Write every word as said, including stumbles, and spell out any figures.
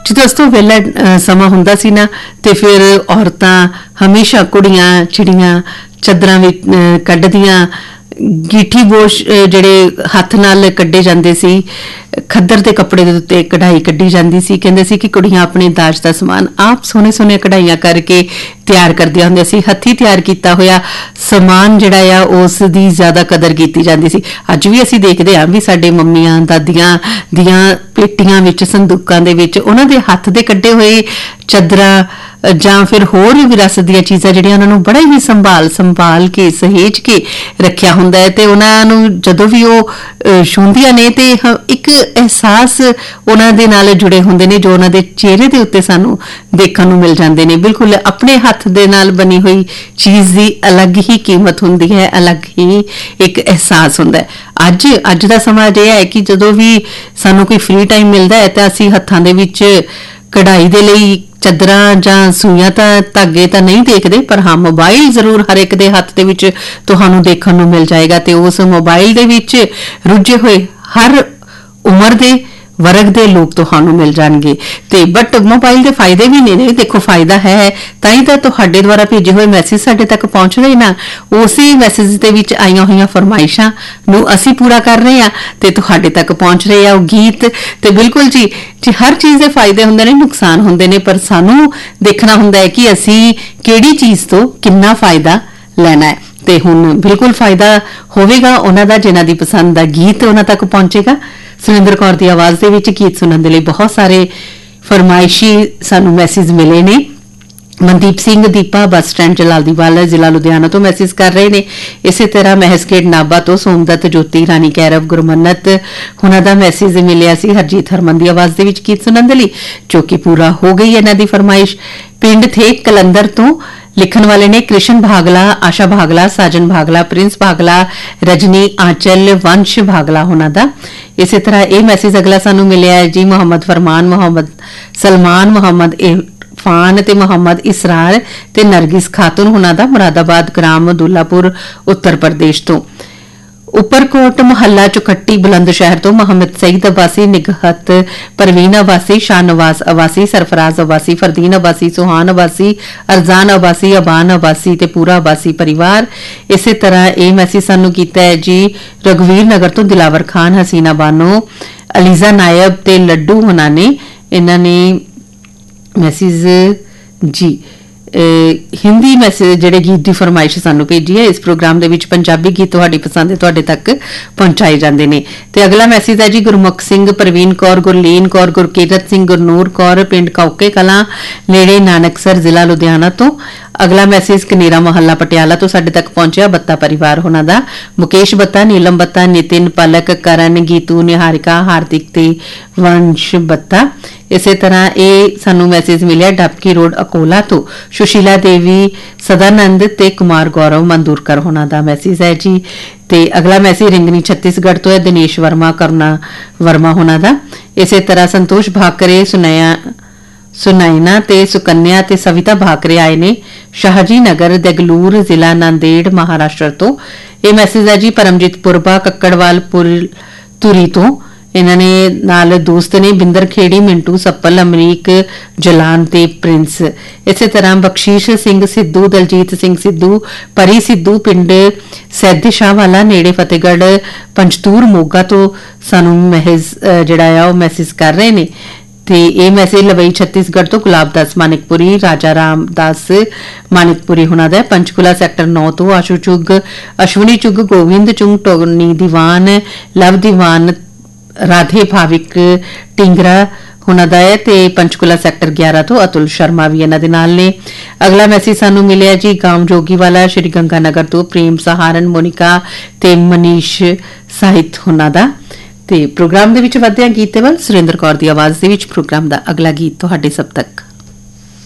ਜਦੋਂ ਉਸ ਤੋਂ ਵੇਲਾ ਸਮਾਂ ਹੁੰਦਾ ਸੀ ਨਾ ਤੇ ਫਿਰ ਔਰਤਾਂ ਹਮੇਸ਼ਾ ਕੁੜੀਆਂ ਚਿੜੀਆਂ ਚਾਦਰਾਂ ਵਿੱਚ ਕੱਢਦੀਆਂ, ਗੀਠੀ ਬੋਸ਼ ਜਿਹੜੇ ਹੱਥ ਨਾਲ ਕੱਢੇ ਜਾਂਦੇ ਸੀ, ਖੱਦਰ ਦੇ ਕੱਪੜੇ ਦੇ ਉੱਤੇ ਕਢਾਈ ਕੱਢੀ ਜਾਂਦੀ ਸੀ। ਕਹਿੰਦੇ ਸੀ ਕਿ ਕੁੜੀਆਂ ਆਪਣੇ ਦਾਜ ਦਾ ਸਮਾਨ ਆਪ ਸੋਹਣੇ ਸੋਹਣੇ ਕਢਾਈਆਂ ਕਰਕੇ ਤਿਆਰ ਕਰਦੀਆਂ ਹੁੰਦੀਆਂ ਸੀ। ਹੱਥੀਂ ਤਿਆਰ ਕੀਤਾ ਹੋਇਆ ਸਮਾਨ ਜਿਹੜਾ ਆ ਉਸ ਦੀ ਜ਼ਿਆਦਾ ਕਦਰ ਕੀਤੀ ਜਾਂਦੀ ਸੀ। ਅੱਜ ਵੀ ਅਸੀਂ ਦੇਖਦੇ ਹਾਂ ਵੀ ਸਾਡੇ ਮੰਮੀਆਂ ਦਾਦੀਆਂ ਦੀਆਂ ਪੇਟੀਆਂ ਵਿੱਚ, ਸੰਦੂਕਾਂ ਦੇ ਵਿੱਚ ਉਹਨਾਂ ਦੇ ਹੱਥ ਦੇ ਕੱਢੇ ਹੋਏ ਚਾਦਰਾਂ ਜਾਂ ਫਿਰ ਹੋਰ ਵੀ ਵਿਰਾਸਤ ਦੀਆਂ ਚੀਜ਼ਾਂ ਜਿਹੜੀਆਂ ਉਹਨਾਂ ਨੂੰ ਬੜਾ ਹੀ ਸੰਭਾਲ ਸੰਭਾਲ ਕੇ ਸਹੇਜ ਕੇ ਰੱਖਿਆ ਹੁੰਦਾ ਹੈ। ਤੇ ਉਹਨਾਂ ਨੂੰ ਜਦੋਂ ਵੀ ਉਹ ਛੂੰਹਦੀਆਂ ਨੇ ਤੇ ਇੱਕ ਅਹਿਸਾਸ ਉਹਨਾਂ ਦੇ ਨਾਲ ਜੁੜੇ ਹੁੰਦੇ ਨੇ ਜੋ ਉਹਨਾਂ ਦੇ ਚਿਹਰੇ ਦੇ ਉੱਤੇ ਸਾਨੂੰ ਦੇਖਣ ਨੂੰ ਮਿਲ ਜਾਂਦੇ ਨੇ। ਬਿਲਕੁਲ ਆਪਣੇ ਹੱਥ ਦੇ ਨਾਲ ਬਣੀ ਹੋਈ ਚੀਜ਼ ਦੀ ਅਲੱਗ ਹੀ ਕੀਮਤ ਹੁੰਦੀ ਹੈ, ਅਲੱਗ ਹੀ ਇੱਕ ਅਹਿਸਾਸ ਹੁੰਦਾ ਹੈ। ਅੱਜ ਅੱਜ ਦਾ ਸਮਾਂ ਇਹ ਹੈ ਕਿ ਜਦੋਂ ਵੀ ਸਾਨੂੰ ਕੋਈ ਫ੍ਰੀ ਟਾਈਮ ਮਿਲਦਾ ਹੈ ਤਾਂ ਅਸੀਂ ਹੱਥਾਂ ਦੇ ਵਿੱਚ ਕਢਾਈ ਦੇ ਲਈ ਚਾਦਰਾਂ ਜਾਂ ਸੂਈਆਂ ਤਾਂ ਧਾਗੇ ਤਾਂ ਨਹੀਂ ਦੇਖਦੇ, ਪਰ ਹਾਂ ਮੋਬਾਈਲ ਜ਼ਰੂਰ ਹਰ ਇੱਕ ਦੇ ਹੱਥ ਦੇ ਵਿੱਚ ਤੁਹਾਨੂੰ ਦੇਖਣ ਨੂੰ ਮਿਲ ਜਾਏਗਾ। ਤੇ ਉਸ ਮੋਬਾਈਲ ਦੇ ਵਿੱਚ ਰੁੱਝੇ ਹੋਏ ਹਰ ਉਮਰ ਦੇ ਵਰਗ ਦੇ ਲੋਕ ਤੁਹਾਨੂੰ ਮਿਲ ਜਾਣਗੇ। ਤੇ ਬਟ ਮੋਬਾਈਲ ਦੇ ਫਾਇਦੇ ਵੀ ਨੇ, ਦੇਖੋ ਫਾਇਦਾ ਹੈ ਤਾਂ ਹੀ ਤਾਂ ਤੁਹਾਡੇ ਦੁਆਰਾ ਭੇਜੇ ਹੋਏ ਮੈਸੇਜ ਸਾਡੇ ਤੱਕ ਪਹੁੰਚ ਰਹੇ ਨਾ। ਉਸੇ ਮੈਸੇਜ ਦੇ ਵਿੱਚ ਆਈਆਂ ਹੋਈਆਂ ਫਰਮਾਇਸ਼ਾਂ ਨੂੰ ਅਸੀਂ ਪੂਰਾ ਕਰ ਰਹੇ ਹਾਂ ਤੇ ਤੁਹਾਡੇ ਤੱਕ ਪਹੁੰਚ ਰਹੇ ਆ ਉਹ ਗੀਤ। ਤੇ ਬਿਲਕੁਲ ਜੀ ਜੀ ਹਰ ਚੀਜ਼ ਦੇ ਫਾਇਦੇ ਹੁੰਦੇ ਨੇ, ਨੁਕਸਾਨ ਹੁੰਦੇ ਨੇ, ਪਰ ਸਾਨੂੰ ਦੇਖਣਾ ਹੁੰਦਾ ਹੈ ਕਿ ਅਸੀਂ ਕਿਹੜੀ ਚੀਜ਼ ਤੋਂ ਕਿੰਨਾ ਫਾਇਦਾ ਲੈਣਾ ਹੈ। ਤੇ ਹੁਣ ਬਿਲਕੁਲ ਫਾਇਦਾ ਹੋਵੇਗਾ ਉਹਨਾਂ ਦਾ ਜਿਨ੍ਹਾਂ ਦੀ ਪਸੰਦ ਦਾ ਗੀਤ ਉਹਨਾਂ ਤੱਕ ਪਹੁੰਚੇਗਾ। ਸੁਰਿੰਦਰ ਕੌਰ ਦੀ ਆਵਾਜ਼ ਦੇ ਵਿੱਚ ਗੀਤ ਸੁਣਨ ਦੇ ਲਈ ਬਹੁਤ ਸਾਰੇ ਫਰਮਾਇਸ਼ੀ ਸਾਨੂੰ ਮੈਸੇਜ ਮਿਲੇ ਨੇ। ਮਨਦੀਪ ਸਿੰਘ ਦੀਪਾ ਬੱਸ ਸਟੈਂਡ ਜਲਾਲਦੀਵਾਲਾ ਜ਼ਿਲ੍ਹਾ ਲੁਧਿਆਣਾ ਤੋਂ ਮੈਸੇਜ ਕਰ ਰਹੇ ਨੇ। ਇਸੇ ਤਰ੍ਹਾਂ ਮਹਿਸਕੇਟ ਨਾਭਾ ਤੋਂ ਸੋਮਦੱਤ ਜੋਤੀ ਰਾਣੀ ਕੈਰਵ ਗੁਰਮੰਨਤ ਉਹਨਾਂ ਦਾ ਮੈਸੇਜ ਮਿਲਿਆ ਸੀ ਹਰਜੀਤ ਹਰਮਨ ਦੀ ਆਵਾਜ਼ ਦੇ ਵਿੱਚ ਗੀਤ ਸੁਣਨ ਦੇ ਲਈ, ਜੋ ਕਿ ਪੂਰਾ ਹੋ ਗਈ ਇਹਨਾਂ ਦੀ ਫਰਮਾਇਸ਼। ਪਿੰਡ ਥੇ ਕਲੰਦਰ ਤੋਂ ਲਿਖਣ ਵਾਲੇ ਨੇ ਕ੍ਰਿਸ਼ਨ ਭਾਗਲਾ, ਆਸ਼ਾ ਭਾਗਲਾ, ਸਾਜਨ ਭਾਗਲਾ, ਪ੍ਰਿੰਸ ਭਾਗਲਾ, ਰਜਨੀ ਆਂਚਲ, ਵੰਸ਼ ਭਾਗਲਾ ਉਹਨਾਂ ਦਾ। ਇਸੇ ਤਰ੍ਹਾਂ ਇਹ ਮੈਸੇਜ ਅਗਲਾ ਸਾਨੂੰ ਮਿਲਿਆ ਹੈ ਜੀ ਮੁਹੰਮਦ ਫਰਮਾਨ, ਮੁਹੰਮਦ ਸਲਮਾਨ, ਮੁਹੰਮਦ ਇਰਫਾਨ ਤੇ ਮੁਹੰਮਦ ਇਸਰਾਰ ਤੇ ਨਰਗਿਸ ਖਾਤੂਨ ਉਹਨਾਂ ਦਾ ਮੁਰਾਦਾਬਾਦ ਗ੍ਰਾਮ ਦੁੱਲਾਪੁਰ ਉੱਤਰ ਪ੍ਰਦੇਸ਼ ਤੋਂ। उपरकोट मोहल्ला चुखट्टी बुलंदशहर तो मोहम्मद सईद अब्बासी, निगहत परवीन अब्बासी, शाहनवाज अब्बासी, सरफराज अब्बासी, फरदीन अब्बासी, सुहान अब्बासी, अरजान अब्बासी, अबान अब्बासी ते पूरा अब्बासी परिवार। इस तरह यह मैसेज सानू कीता है जी रघुवीर नगर तो दिलावर खान, हसीना बानो, अलीजा नायब ते लड्डू होना ने इन्हां ने मैसेज जी हिंदी मैसेज ਜਿਹੜੇ ਗੀਤ ਦੀ ਫਰਮਾਇਸ਼ ਸਾਨੂੰ ਭੇਜੀ ਹੈ। ਇਸ ਪ੍ਰੋਗਰਾਮ ਦੇ ਵਿੱਚ ਪੰਜਾਬੀ ਗੀਤ ਤੁਹਾਡੀ ਪਸੰਦ ਦੇ ਤੁਹਾਡੇ ਤੱਕ ਪਹੁੰਚਾਏ ਜਾਂਦੇ ਨੇ। ਤੇ ਅਗਲਾ ਮੈਸੇਜ ਹੈ ਜੀ ਗੁਰਮੁਖ ਸਿੰਘ, ਪ੍ਰਵੀਨ ਕੌਰ, ਗੁਰਲੀਨ ਕੌਰ, ਗੁਰਕੀਰਤ ਸਿੰਘ, ਗੁਰਨੂਰ ਕੌਰ, ਪਿੰਡ ਕੌਕੇ ਕਲਾਂ ਨੇੜੇ ਨਾਨਕਸਰ ਜ਼ਿਲ੍ਹਾ ਲੁਧਿਆਣਾ ਤੋਂ। ਅਗਲਾ ਮੈਸੇਜ ਕਨੇਰਾ ਮੁਹੱਲਾ ਪਟਿਆਲਾ ਤੋਂ ਸਾਡੇ ਤੱਕ ਪਹੁੰਚਿਆ ਬੱਤਾ ਪਰਿਵਾਰ ਹੋਣਾ ਦਾ। ਮੁਕੇਸ਼ ਬੱਤਾ, ਨੀਲਮ ਬੱਤਾ, ਨਿਤਿਨ ਪਲਕ, ਕਰਨ, ਗੀਤੂ, ਨਿਹਾਰਿਕਾ, ਹਾਰਦਿਕ ਤੇ ਵੰਸ਼ ਬੱਤਾ। ਇਸੇ ਤਰ੍ਹਾਂ ਇਹ ਸਾਨੂੰ ਮੈਸੇਜ ਮਿਲਿਆ ਡਬਕੀ ਰੋਡ ਅਕੋਲਾ ਤੋਂ ਸੁਸ਼ੀਲਾ ਦੇਵੀ, ਸਦਾਨੰਦ ਤੇ ਕੁਮਾਰ ਗੌਰਵ ਮੰਦੂਰਕਰ ਹੋਣਾ ਦਾ ਮੈਸੇਜ ਹੈ ਜੀ। ਤੇ ਅਗਲਾ ਮੈਸੇਜ ਰਿੰਗਨੀ ਛੱਤੀਸਗੜ੍ਹ ਤੋਂ ਹੈ ਦਿਨੇਸ਼ ਵਰਮਾ, ਕਰੁਣਾ ਵਰਮਾ ਹੋਣਾ ਦਾ। ਇਸੇ ਤਰ੍ਹਾਂ ਸੰਤੋਸ਼ ਭਾਕਰੇ, ਸੁਨੈਆ ਸੁਨੈਨਾ ਤੇ ਸੁਕੰਨਿਆ ਤੇ ਸਵਿਤਾ ਭਾਕਰੇ ਆਏ ਨੇ ਸ਼ਾਹਜੀ ਨਗਰ ਦਗਲੂਰ ਜ਼ਿਲ੍ਹਾ ਨਾਂਦੇੜ ਮਹਾਰਾਸ਼ਟਰ ਤੋਂ। ਇਹ ਮੈਸੇਜ ਹੈ ਜੀ ਪਰਮਜੀਤ ਪੁਰਬਾ ਕੱਕੜਵਾਲ ਤੁਰੀ ਤੋਂ। ਇਹਨਾਂ ਨੇ ਨਾਲ ਦੋਸਤ ਨੇ ਬਿੰਦਰ ਖੇੜੀ, ਮਿੰਟੂ ਸੱਪਲ, ਅਮਰੀਕ ਜਲਾਨ ਤੇ ਪ੍ਰਿੰਸ। ਇਸੇ ਤਰ੍ਹਾਂ ਬਖਸ਼ੀਸ਼ ਸਿੰਘ ਸਿੱਧੂ, ਦਲਜੀਤ ਸਿੰਘ ਸਿੱਧੂ, ਪਰੀ ਸਿੱਧੂ ਪਿੰਡ ਸੈਦ ਸ਼ਾਹ ਵਾਲਾ ਨੇੜੇ ਫਤਿਹਗੜ੍ਹ ਪੰਜਤੂਰ ਮੋਗਾ ਤੋਂ ਸਾਨੂੰ ਮਹਿਜ਼ ਜਿਹੜਾ ਆ ਉਹ ਮੈਸੇਜ ਕਰ ਰਹੇ ਨੇ। ਤੇ ਇਹ ਮੈਸੇਜ ਲਵਈ ਛੱਤੀਸਗੜ੍ਹ ਤੋਂ ਗੁਲਾਬ ਦਾਸ ਮਾਨਿਕਪੁਰੀ, ਰਾਜਾ ਰਾਮ ਦਾਸ ਮਾਨਿਕਪੁਰੀ ਹੁਣਾਂ ਦਾ। ਪੰਚਕੂਲਾ ਸੈਕਟਰ ਨੌ ਤੋਂ ਆਸ਼ੂ ਚੁੱਗ, ਅਸ਼ਵਨੀ ਚੁੱਗ, ਗੋਵਿੰਦ ਚੁੰਗ, ਟੋਨੀ ਦੀਵਾਨ, ਲਵ ਦੀਵਾਨ, ਰਾਧੇ ਭਾਵਿਕ ਟਿੰਗਰਾ ਹੁਣਾਂ ਦਾ ਹੈ। ਤੇ ਪੰਚਕੂਲਾ ਸੈਕਟਰ ਗਿਆਰਾਂ ਤੋਂ ਅਤੁਲ ਸ਼ਰਮਾ ਵੀ ਇਹਨਾਂ ਦੇ ਨਾਲ ਨੇ। ਅਗਲਾ ਮੈਸੇਜ ਸਾਨੂੰ ਮਿਲਿਆ ਜੀ ਗਾਮ ਜੋਗੀਵਾਲਾ ਸ਼੍ਰੀ ਗੰਗਾ ਨਗਰ ਤੋਂ ਪ੍ਰੇਮ ਸਹਾਰਨ, ਮੋਨਿਕਾ ਤੇ ਮਨੀਸ਼ ਸਾਹਿਤ ਹੁਣਾਂ ਦਾ। ਤੇ ਪ੍ਰੋਗਰਾਮ ਦੇ ਵਿੱਚ ਵਧਦੇ ਹਾਂ ਗੀਤ ਦੇ ਵੱਲ। ਸੁਰਿੰਦਰ ਕੌਰ ਦੀ ਆਵਾਜ਼ ਦੇ ਵਿੱਚ ਪ੍ਰੋਗਰਾਮ ਦਾ ਅਗਲਾ ਗੀਤ ਤੁਹਾਡੇ ਸਭ ਤੱਕ।